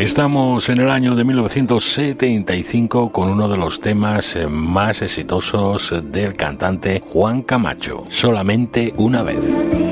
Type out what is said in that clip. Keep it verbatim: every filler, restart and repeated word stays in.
Estamos en el año de mil novecientos setenta y cinco con uno de los temas más exitosos del cantante Juan Camacho, Solamente una vez.